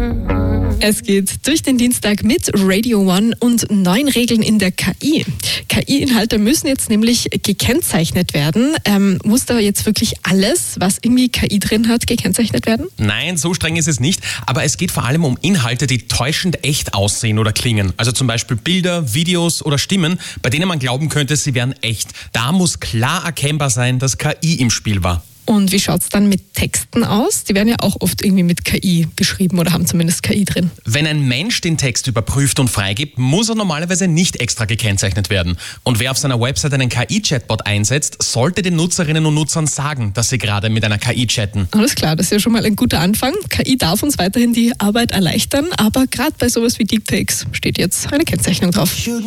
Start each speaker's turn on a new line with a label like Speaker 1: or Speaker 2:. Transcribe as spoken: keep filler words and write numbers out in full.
Speaker 1: Es geht durch den Dienstag mit Radio One und neuen Regeln in der K I. K I-Inhalte müssen jetzt nämlich gekennzeichnet werden. Ähm, muss da jetzt wirklich alles, was irgendwie K I drin hat, gekennzeichnet werden?
Speaker 2: Nein, so streng ist es nicht. Aber es geht vor allem um Inhalte, die täuschend echt aussehen oder klingen. Also zum Beispiel Bilder, Videos oder Stimmen, bei denen man glauben könnte, sie wären echt. Da muss klar erkennbar sein, dass K I im Spiel war.
Speaker 1: Und wie schaut es dann mit Texten aus? Die werden ja auch oft irgendwie mit K I geschrieben oder haben zumindest K I drin.
Speaker 2: Wenn ein Mensch den Text überprüft und freigibt, muss er normalerweise nicht extra gekennzeichnet werden. Und wer auf seiner Website einen K I-Chatbot einsetzt, sollte den Nutzerinnen und Nutzern sagen, dass sie gerade mit einer K I chatten.
Speaker 1: Alles klar, das ist ja schon mal ein guter Anfang. K I darf uns weiterhin die Arbeit erleichtern, aber gerade bei sowas wie Deepfakes steht jetzt eine Kennzeichnung drauf.